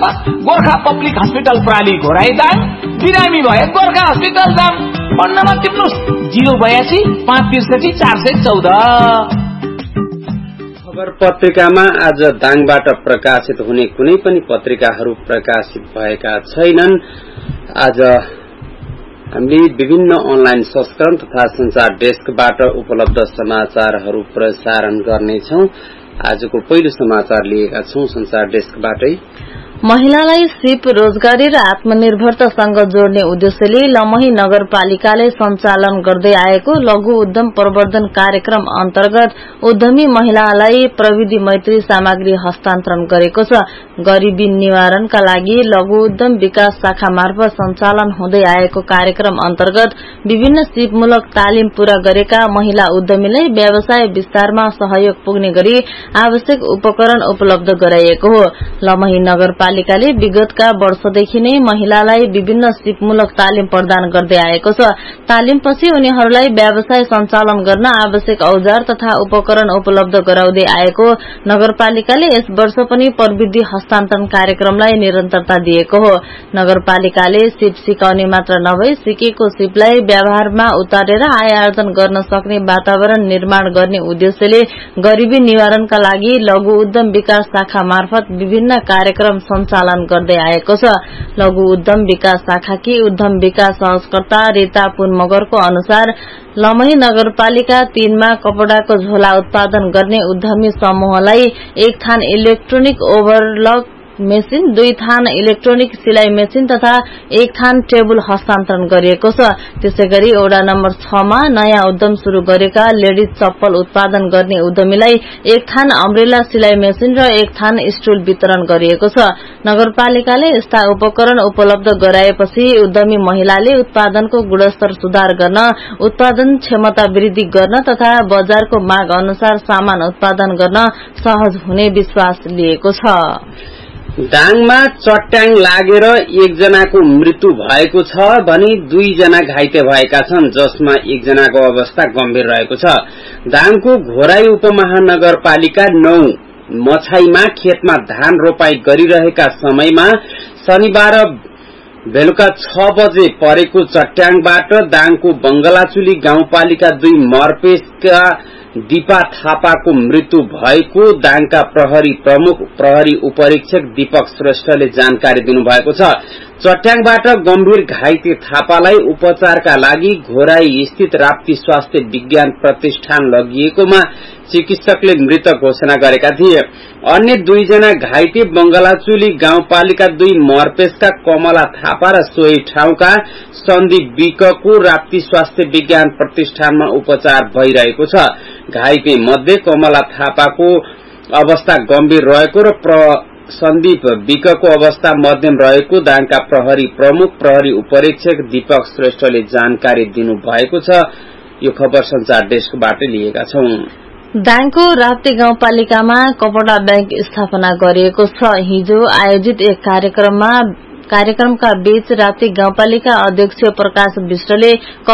बस Gorkha public hospital प्राली Ghorahi Dang, बिरामी भए Gorkha hospital Dang. Phone number टिप्नुस् 082 563 414। खबर पत्रिकामा आज दाङबाट प्रकाशित हुने कुनै पनि पत्रिकाहरू प्रकाशित भएका छैनन्। आज हामीले विभिन्न अनलाइन संस्करण तथा संचार डेस्कबाट उपलब्ध समाचारहरू प्रसारण गर्नेछौं। आजको पहिलो समाचार लिएका छौं संचार डेस्कबाटै। महिलालाई सिप रोजगारी र आत्मनिर्भरतासँग जोड्ने उद्देश्यले लमही नगरपालिकाले सञ्चालन गर्दै आएको लघु उद्यम प्रवर्धन कार्यक्रम अन्तर्गत उद्यमी महिलालाई प्रविधि मैत्री सामग्री हस्तान्तरण गरेको छ। गरिबी निवारणका लागि लघु उद्यम विकास शाखा मार्फत सञ्चालन हुँदै आएको कार्यक्रम अन्तर्गत विभिन्न सिपमूलक तालिम पूरा गरेका महिला उद्यमीलाई व्यवसाय विस्तारमा सहयोग पुग्ने गरी आवश्यक उपकरण उपलब्ध गराइएको हो। लमही नगरपालिकाले विगतका वर्षदेखि नै महिलालाई विभिन्न सिपमूलक तालिम प्रदान गर्दै आएको छ। तालिमपछि उनीहरूलाई व्यवसाय सञ्चालन गर्न आवश्यक औजार तथा उपकरण उपलब्ध गराउँदै आएको नगरपालिकाले यस वर्ष पनि प्रविधि हस्तान्तरण कार्यक्रमलाई निरन्तरता दिएको हो। नगरपालिकाले सिप सिकाउने मात्र नभई सिकेको सिपलाई व्यवहारमा उतारेर आय आर्जन गर्न सक्ने वातावरण निर्माण गर्ने उद्देश्यले गरिबी निवारणका लागि लघु उद्यम विकास शाखा मार्फत विभिन्न कार्यक्रम सञ्चालन गर्दै आएको छ। लघु उद्यम विकास शाखाकी उद्यम विकास सहकर्ता रीता पुन मगरको अनुसार लमही नगरपालिका 3 मा कपडाको झोला उत्पादन गर्ने उद्यमी समूहलाई 1 थान इलेक्ट्रोनिक ओभरलक मेसिन, 2 थान इलेक्ट्रोनिक सिलाई मेसिन तथा 1 थान टेबुल हस्तान्तरण गरिएको छ। त्यसैगरी वडा नम्बर 6 मा नयाँ उद्यम शुरू गरेका लेडिज चप्पल उत्पादन गर्ने उद्यमीलाई 1 थान अम्ब्रेला सिलाई मेसिन र 1 थान स्टुल वितरण गरिएको छ। नगरपालिकाले यस्ता उपकरण उपलब्ध गराएपछि उद्यमी महिलाले उत्पादनको गुणस्तर सुधार गर्न, उत्पादन क्षमता वृद्धि गर्न तथा बजारको माग अनुसार सामान उत्पादन गर्न सहज हुने विश्वास लिएको छ। दाङमा चट्याङ लागेर 1 जनाको मृत्यु भएको छ भने 2 जना घाइते भएका छन्, जसमा 1 जनाको अवस्था गम्भीर रहेको छ। दाङको घोराई उपमहानगरपालिका 9 मछाईमा खेतमा धान रोपाई गरिरहेका समयमा शनिबार बेलुका 6 बजे परेको चट्याङबाट दाङको बंगलाचुली गाउँपालिका 2 मर्पेसका दीपा थापाको मृत्यु भएको दाङका प्रहरी प्रमुख प्रहरी उपरीक्षक दीपक श्रेष्ठले जानकारी दिनुभएको छ। चट्याङबाट गम्भीर घाइते थापालाई उपचारका लागि घोराई स्थित राप्ती स्वास्थ्य विज्ञान प्रतिष्ठान लगिएकोमा चिकित्सकले मृत घोषणा गरेका थिए। अन्य 2 जना घाइते बंगलाचुली गाउँपालिका 2 मर्पेसका कमला थापा र सोही ठाउँका सन्दीप विकको राप्ती स्वास्थ्य विज्ञान प्रतिष्ठानमा उपचार भइरहेको छ। घाइते मध्ये कमला थापाको अवस्था गम्भीर रहेको र सन्दीप विकको अवस्था मध्यम रहेको दाङका प्रहरी प्रमुख प्रहरी उपरीक्षक दीपक श्रेष्ठले जानकारी दिनुभएको छ। यो खबर संचार डेस्कबाट लिएका छौं। दाङको राप्ती गाउँपालिकामा कपडा बैंक स्थापना गरिएको छ। हिजो आयोजित एक कार्यक्रमका बीच राप्ती गाउँपालिका अध्यक्ष प्रकाश विष्टले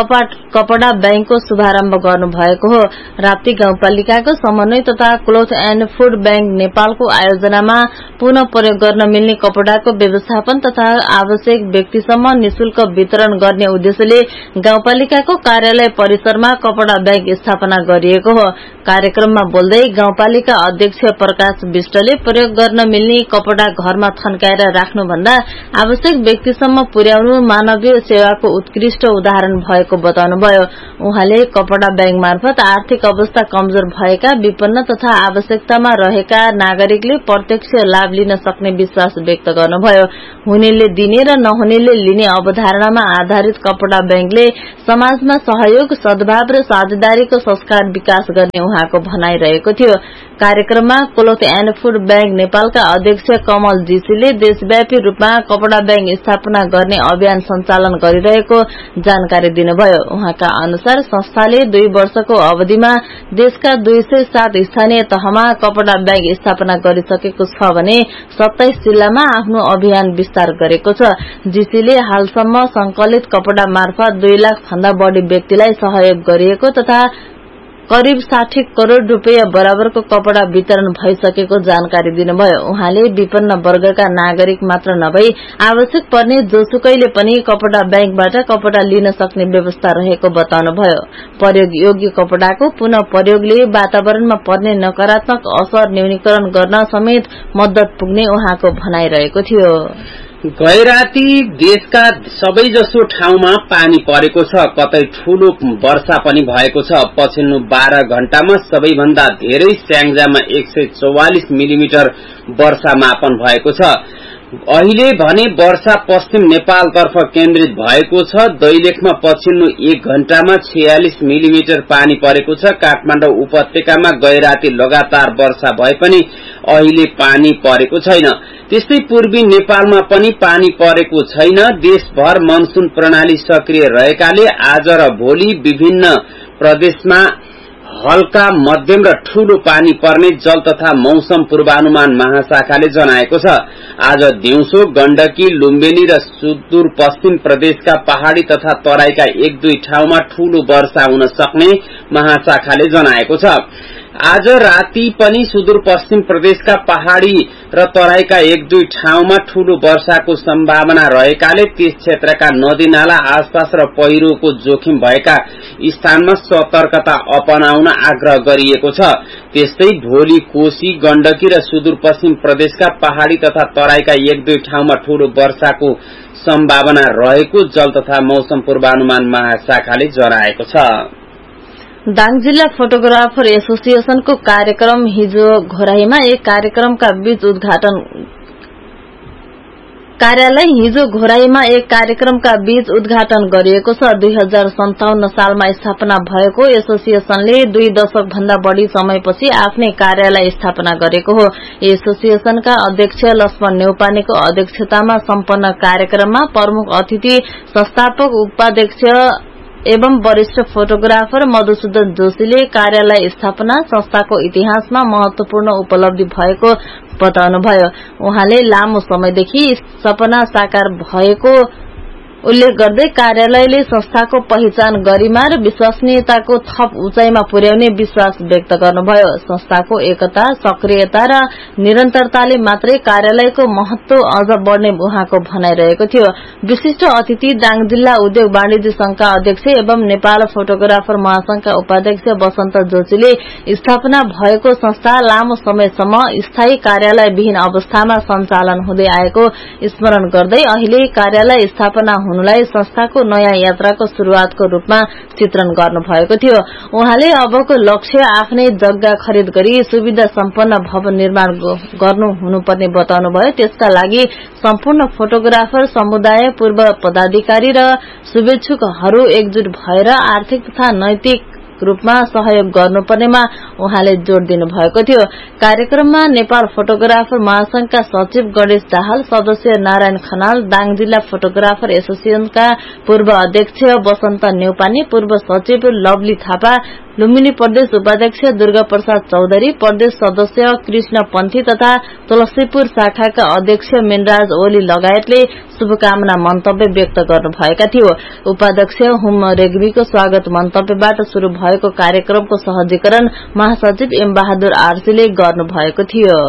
कपडा बैंकको शुभारम्भ गर्नुभएको हो। राप्ती गाउँपालिकाको समन्वय तथा क्लोथ एण्ड फूड बैंक नेपालको आयोजनामा पुनः प्रयोग गर्न मिल्ने कपडाको व्यवस्थापन तथा आवश्यक व्यक्तिसम्म निशुल्क वितरण गर्ने उद्देश्यले गाउँपालिकाको कार्यालय परिसरमा कपडा बैंक स्थापना गरिएको हो। कार्यक्रममा बोल्दै गाउँपालिका अध्यक्ष प्रकाश विष्टले प्रयोग गर्न मिल्ने कपडा घरमा थन्काएर राख्नुभन्दा आवश्यक व्यक्तिसम्म पुर्याउनु मानवीय सेवाको उत्कृष्ट उदाहरण भएको बताउनुभयो। उहाँले कपडा बैंक मार्फत आर्थिक अवस्था कमजोर भएका विपन्न तथा आवश्यकतामा रहेका नागरिकले प्रत्यक्ष लाभ लिन सक्ने विश्वास व्यक्त गर्नुभयो। हुनेले दिने र नहुनेले लिने अवधारणामा आधारित कपडा बैंकले समाजमा सहयोग, सद्भाव र साझेदारीको संस्कार विकास गर्ने उहाँको भनाइरहेको थियो। कार्यक्रममा क्लोथ एण्ड फूड बैंक नेपालका अध्यक्ष कमल जीसीले देशव्यापी रूपमा कपडा बैंक स्थापना गर्ने अभियान सञ्चालन गरिरहेको जानकारी दिनुभयो। उहाँका अनुसार संस्थाले 2 वर्षको अवधिमा देशका 207 स्थानीय तहमा कपडा बैंक स्थापना गरिसकेको छ भने 27 जिल्लामा आफ्नो अभियान विस्तार गरेको छ। जीसीले हालसम्म संकलित कपडा मार्फत 2 लाख भन्दा बढ़ी व्यक्तिलाई सहयोग गरिएको तथा करिब 60 करोड़ रुपैयाँ बराबरको कपड़ा वितरण भइसकेको जानकारी दिनुभयो। उहाँले विपन्न वर्गका नागरिक मात्र नभई आवश्यक पर्ने जोसुकैले पनि कपड़ा बैंकबाट कपड़ा लिन सक्ने व्यवस्था रहेको बताउनुभयो। प्रयोग योग्य कपड़ाको पुनः प्रयोगले वातावरणमा पर्ने नकारात्मक असर न्यूनीकरण गर्न समेत मद्दत पुग्ने उहाँको भनाइरहेको थियो। गैराती देशका सबैजसो ठाउँमा पानी परेको छ, कतै ठूलो वर्षा पनि भएको छ। पछिल्लो 12 घण्टामा सबैभन्दा धेरै स्याङ्जामा 144 मिलिमिटर वर्षा मापन भएको छ। अहिले भने वर्षा पश्चिम नेपालतर्फ केन्द्रित भएको छ। दैलेखमा पछिल्लो 1 घण्टामा 46 मिलिमिटर पानी परेको छ। काठमाडौँ उपत्यकामा गैराती लगातार वर्षा भए पनि अहिले पानी परेको छैन। त्यस्तै पूर्वी नेपालमा पनि पानी परेको छैन। देशभर मनसून प्रणाली सक्रिय रहेकाले आज र भोलि विभिन्न प्रदेशमा हल्का मध्यम र ठूलो पानी पर्ने जल तथा मौसम पूर्वानुमान महाशाखाले जनाएको छ। आज दिउँसो गण्डकी, लुम्बिनी र सुदूरपश्चिम प्रदेशका पहाड़ी तथा तराईका 1-2 ठाउँमा ठूलो वर्षा हुन सक्ने महाशाखाले जनाएको छ। आज राति पनि सुदूरपश्चिम प्रदेशका पहाड़ी र तराईका 1-2 ठाउँमा ठूलो वर्षाको सम्भावना रहेकाले त्यस क्षेत्रका नदीनाला आसपास र पहिरोको जोखिम भएका स्थानमा सतर्कता अपनाउन आग्रह गरिएको छ। त्यस्तै भोलि कोशी, गण्डकी र सुदूरपश्चिम प्रदेशका पहाड़ी तथा तराईका 1-2 ठाउँमा ठूलो वर्षाको सम्भावना रहेको जल तथा मौसम पूर्वानुमान महाशाखाले जनाएको छ। दाङ जिल्ला फोटोग्राफर एसोसिएशनको कार्यक्रम हिजो घोराईमा एक कार्यक्रमका बीच उद्घाटन गरिएको छ। 2057 सालमा स्थापना भएको एसोसिएशनले 2 दशक भन्दा बढ़ी समयपछि आफ्नै कार्यालय स्थापना गरेको हो। एसोसिएशनका अध्यक्ष लक्ष्मण नेउपानेको अध्यक्षतामा सम्पन्न कार्यक्रममा प्रमुख अतिथि संस्थापक उपाध्यक्ष एवं वरिष्ठ फोटोग्राफर मधुसूदन जोशीले कार्यालय स्थापना संस्थाको इतिहासमा महत्वपूर्ण उपलब्धि भएको बताउनुभयो। उहाँले लामो समयदेखि सपना साकार भएको उल्लेख गर्दै कार्यालयले संस्थाको पहिचान, गरिमा र विश्वसनीयताको थप उचाइमा पुर्याउने विश्वास व्यक्त गर्नुभयो। संस्थाको एकता, सक्रियता र निरन्तरताले मात्रै कार्यालयको महत्व अझ बढ्ने उहाँको भनाइरहेको थियो। विशिष्ट अतिथि दाङ जिल्ला उद्योग वाणिज्य संघका अध्यक्ष एवं नेपाल फोटोग्राफर महासंघका उपाध्यक्ष वसन्त जोशीले स्थापना भएको संस्था लामो समयसम्म स्थायी कार्यालय विहीन अवस्थामा सञ्चालन हुँदै आएको स्मरण गर्दै अहिले कार्यालय स्थापना हुनुलाई संस्थाको नयाँ यात्राको शुरूआतको रूपमा चित्रण गर्नुभएको थियो। उहाँले अबको लक्ष्य आफ्नै जग्गा खरिद गरी सुविधा सम्पन्न भवन निर्माण गर्नु हुनुपर्ने बताउनुभयो। त्यसका लागि सम्पूर्ण फोटोग्राफर समुदाय, पूर्व पदाधिकारी र शुभेच्छुकहरू एकजुट भएर आर्थिक तथा नैतिक रूपमा सहयोग गर्नुपर्नेमा उहाँले जोड़ दिनुभएको थियो। कार्यक्रममा नेपाल फोटोग्राफर महासंघका सचिव गणेश दाहाल, सदस्य नारायण खनाल, दाङ जिल्ला फोटोग्राफर एसोसिएशनका पूर्व अध्यक्ष वसन्त नेउपाने, पूर्व सचिव लवली थापा, लुम्बिनी प्रदेश उपाध्यक्ष दुर्गा प्रसाद चौधरी, प्रदेश सदस्य कृष्ण पन्थी तथा तुलसीपुर शाखाका अध्यक्ष मेनराज ओली लगायतले शुभकामना मन्तव्य व्यक्त गर्नुभएका थियो। उपाध्यक्ष हुम रेग्मीको स्वागत मन्तव्यबाट शुरू भएको कार्यक्रमको सहजीकरण महासचिव एम बहादुर आरसीले गर्नुभएको थियो।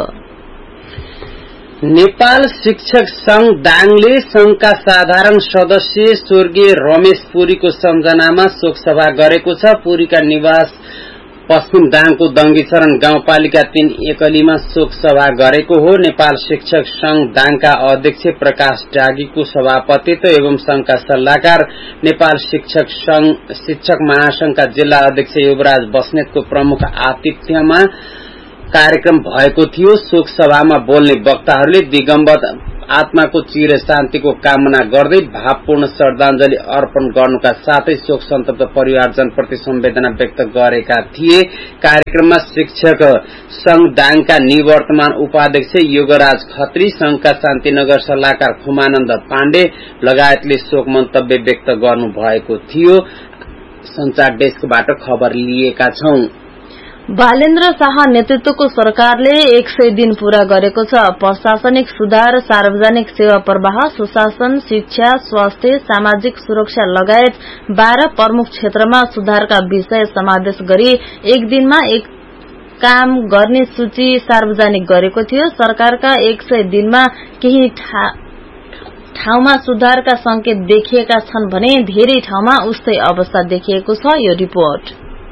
नेपाल शिक्षक संघ दाङले संघका साधारण सदस्य स्वर्गीय रमेश पुरीको सम्झनामा शोकसभा गरेको छ। पुरीका निवास पश्चिम दाङको दङ्गीचरण गाउँपालिका 3 एकलीमा शोकसभा गरेको हो। नेपाल शिक्षक संघ दाङका अध्यक्ष प्रकाश डागीको सभापतित्व एवं संघका सल्लाहकार नेपाल शिक्षक महासंघका जिल्ला अध्यक्ष युवराज बस्नेतको प्रमुख आतिथ्यमा कार्यक्रम भएको थियो। शोक सभामा बोल्ने वक्ताहरूले दिगम्बर आत्माको चिर शान्तिको कामना गर्दै भावपूर्ण श्रद्धाञ्जली अर्पण गर्नुका साथै शोक सन्तप्त परिवारजनप्रति संवेदना व्यक्त गरेका थिए। कार्यक्रममा शिक्षक संघ दाङका निवर्तमान उपाध्यक्ष योगराज खत्री, संघका शान्तिनगर सल्लाहकार खुमानन्द पाण्डे लगायतले शोक मन्तव्य व्यक्त गर्नुभएको थियो। संचार डेस्कबाट खबर लिएका छौं। बालेन्द्र शाह नेतृत्वको सरकारले 100 दिन पूरा गरेको छ। प्रशासनिक सुधार, सार्वजनिक सेवा प्रवाह, सुशासन, शिक्षा, स्वास्थ्य, सामाजिक सुरक्षा लगायत 12 प्रमुख क्षेत्रमा सुधारका विषय समावेश गरी एक दिनमा एक काम गर्ने सूची सार्वजनिक गरेको थियो। सरकारका 100 दिनमा केही ठाउँमा सुधारका संकेत देखिएका छन् भने धेरै ठाउँमा उस्तै अवस्था देखिएको छ। यो रिपोर्ट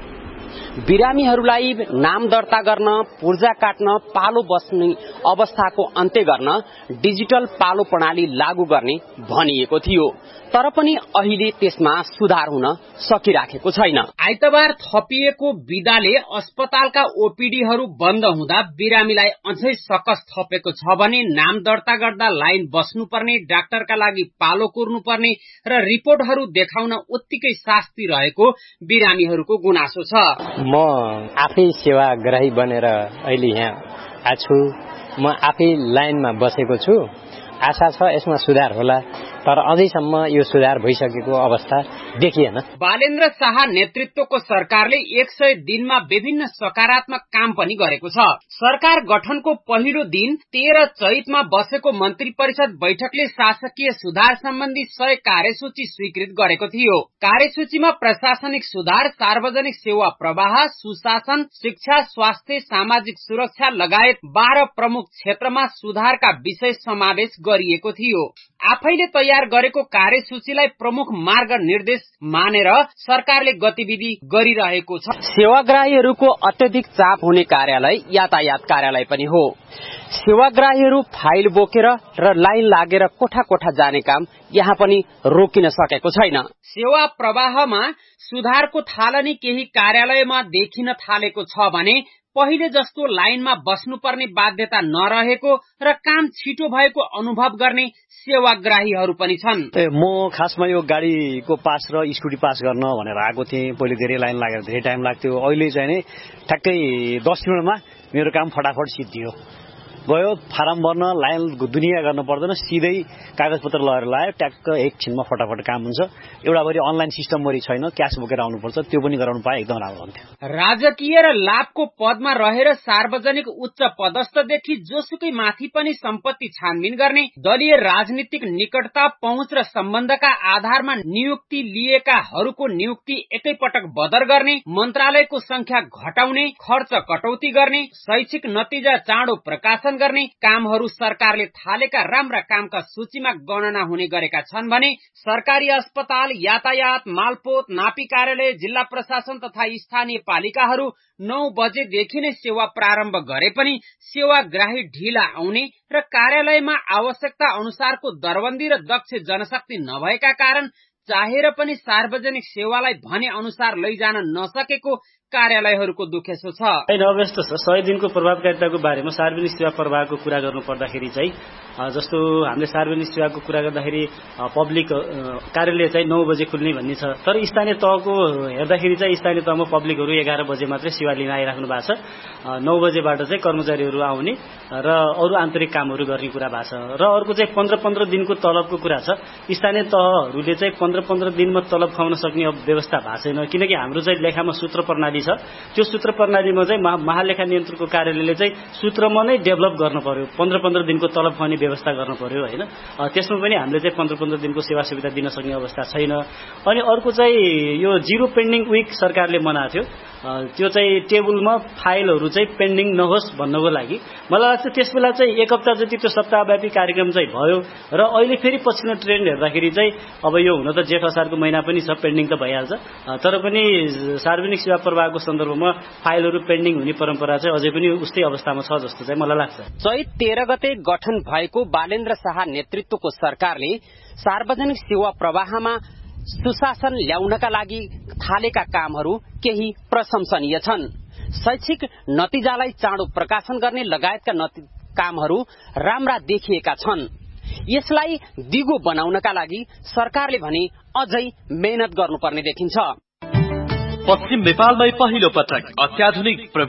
बिरामीहरूलाई नाम दर्ता गर्न, पूर्जा काट्न, पालो बस्ने अवस्थाको अन्त्य गर्न डिजिटल पालो प्रणाली लागू गर्ने भनिएको थियो, तर पनि अहिले त्यसमा सुधार हुन सकिराखेको छैन। आइतबार थपिएको बिदाले अस्पतालका ओपीडीहरू बन्द हुँदा बिरामीलाई अझै सकस थपेको छ भने नाम दर्ता गर्दा लाइन बस्नुपर्ने, डाक्टरका लागि पालो कुर्नुपर्ने र रिपोर्टहरू देखाउन उत्तिकै शास्ति रहेको बिरामीहरूको गुनासो छ। म आफै सेवाग्राही बनेर अहिले यहाँ आछु। म आफै लाइनमा बसेको छु। आशा छ यसमा सुधार होला, तर अझैसम्म यो सुधार भइसकेको अवस्था देखिएन। बालेन्द्र शाह नेतृत्वको सरकारले 100 दिनमा विभिन्न सकारात्मक काम पनि गरेको छ। सरकार गठनको पहिलो दिन 13 चैतमा बसेको मन्त्री परिषद बैठकले शासकीय सुधार सम्बन्धी 100 कार्यसूची स्वीकृत गरेको थियो। कार्यसूचीमा प्रशासनिक सुधार, सार्वजनिक सेवा प्रवाह, सुशासन, शिक्षा, स्वास्थ्य, सामाजिक सुरक्षा लगायत 12 प्रमुख क्षेत्रमा सुधारका विषय समावेश गरिएको थियो। आफैले तयार गरेको कार्यसूचीलाई प्रमुख मार्ग निर्देश मानेर सरकारले गतिविधि गरिरहेको छ। सेवाग्राहीहरूको अत्यधिक चाप हुने कार्यालय यातायात कार्यालय पनि हो। सेवाग्राहीहरू फाइल बोकेर र लाइन लागेर कोठा कोठा जाने काम यहाँ पनि रोकिन सकेको छैन। सेवा प्रवाहमा सुधारको थालनी केही कार्यालयमा देखिन थालेको छ भने पहिले जस्तो लाइनमा बस्नुपर्ने बाध्यता नरहेको र काम छिटो भएको अनुभव गर्ने सेवाग्राहीहरू पनि छन्। म खासमा यो गाडीको पास र स्कुटी पास गर्न भनेर आएको थिएँ। पहिले धेरै लाइन लागेर धेरै टाइम लाग्थ्यो। अहिले चाहिँ नि ठ्याक्कै 10 मिनटमा मेरो काम फटाफट सिद्धियो गयो। फारम भर्न लाइन दुनियाँ गर्न पर्दैन, सिधै कागजपत्र लगेर लायो, ट्याक्क एकछिनमा फटाफट काम हुन्छ। एउटा भरि अनलाइन सिस्टम भरि छैन, क्यास बोकेर आउनुपर्छ, त्यो पनि गराउनु पाए एकदम राम्रो हुन्थ्यो। राजकीय र लाभको पदमा रहेर सार्वजनिक उच्च पदस्थदेखि जोसुकै माथि पनि सम्पत्ति छानबिन गर्ने, दलीय राजनीतिक निकटता, पहुँच र सम्बन्धका आधारमा नियुक्ति लिएकाहरूको नियुक्ति एकैपटक बदर गर्ने, मन्त्रालयको संख्या घटाउने, खर्च कटौती गर्ने, शैक्षिक नतिजा चाँडो प्रकाशन गर्ने कामहरू सरकारले थालेका राम्रा कामका सूचीमा गणना हुने गरेका छन् भने सरकारी अस्पताल, यातायात, मालपोत, नापी कार्यालय, जिल्ला प्रशासन तथा स्थानीय पालिकाहरू 9 बजेदेखि नै सेवा प्रारम्भ गरे पनि सेवाग्राही ढिला आउने र कार्यालयमा आवश्यकता अनुसारको दरबन्दी र दक्ष जनशक्ति नभएका कारण चाहेर पनि सार्वजनिक सेवालाई भने अनुसार लैजान नसकेको कार्यालयहरूको दुखेसो छ। अव्यस्त छ। 100 दिनको प्रभावकारिताको बारेमा सार्वजनिक सेवा प्रवाहको कुरा गर्नु पर्दाखेरि चाहिँ जस्तो हामीले सार्वजनिक सेवाको कुरा गर्दाखेरि पब्लिक कार्यालय चाहिँ 9 बजे खुल्ने भन्ने छ, तर स्थानीय तहको हेर्दाखेरि चाहिँ स्थानीय तहमा पब्लिकहरू 11 बजे मात्रै सेवा लिन आइराख्नु भएको छ। 9 बजेबाट चाहिँ कर्मचारीहरू आउने र अरू आन्तरिक कामहरू गर्ने कुरा भएको छ। र अर्को चाहिँ 15-15 दिनको तलबको कुरा छ। स्थानीय तहहरूले चाहिँ 15-15 दिनमा तलब खुवाउन सक्ने व्यवस्था भएको छैन, किनकि हाम्रो चाहिँ लेखामा सूत्र प्रणाली छ। त्यो सूत्र प्रणालीमा चाहिँ महालेखा नियन्त्रकको कार्यालयले चाहिँ सूत्रमा नै डेभलप गर्नु पर्यो, 15-15 दिनको तलब खुवाउने व्यवस्था गर्नु पर्यो हैन। त्यसमा पनि हामीले चाहिँ 15-15 दिनको सेवा सुविधा दिन सक्ने अवस्था छैन। अनि अर्को चाहिँ यो जीरो पेन्डिङ विक सरकारले मनाएको थियो। त्यो चाहिँ टेबलमा फाइलहरू चाहिँ पेन्डिङ नहोस् भन्नको लागि मलाई लाग्छ त्यसबेला चाहिँ 1 हप्ता जति त्यो सप्ताहव्यापी कार्यक्रम चाहिँ भयो र अहिले फेरि पछिल्लो ट्रेन्ड हेर्दाखेरि चाहिँ अब यो हुन त जेठ असारको महिना पनि छ, पेन्डिङ त भइहाल्छ, तर पनि सार्वजनिक सेवा प्रवाहको सन्दर्भमा फाइलहरू पेन्डिङ हुने परम्परा चाहिँ अझै पनि उस्तै अवस्थामा छ जस्तो चाहिँ मलाई लाग्छ। चैत 13 गते गठन भएको बालेन्द्र शाह नेतृत्वको सरकारले सार्वजनिक सेवा प्रवाहमा सुशासन ल्याउनका लागि थालेका कामहरू केही प्रशंसनीय छन्। शैक्षिक नतिजालाई चाँडो प्रकाशन गर्ने लगायतका कामहरू राम्रा देखिएका छन्। यसलाई दिगो बनाउनका लागि सरकारले भने अझै मेहनत गर्नुपर्ने देखिन्छ। पश्चिम नेपालमै पहिलो पटक अत्याधुनिक